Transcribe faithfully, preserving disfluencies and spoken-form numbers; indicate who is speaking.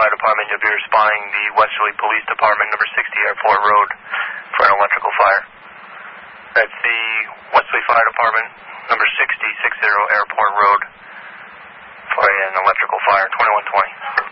Speaker 1: Fire Department. You'll be responding the Westerly Police Department, number sixty Airport Road, for an electrical fire. That's the Westerly Fire Department, number sixty, sixty Airport Road, for an electrical fire, twenty-one twenty.